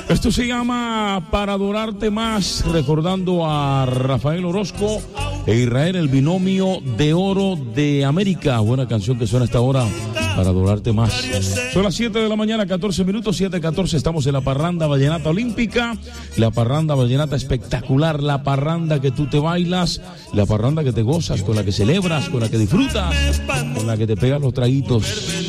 Esto se llama Para Adorarte Más, recordando a Rafael Orozco e Israel, el binomio de oro de América. Buena canción que suena a esta hora, Para Adorarte Más. Son las 7 de la mañana, 14 minutos, 7:14. Estamos en la parranda vallenata olímpica, la parranda vallenata espectacular, la parranda que tú te bailas, la parranda que te gozas, con la que celebras, con la que disfrutas, con la que te pegas los traguitos.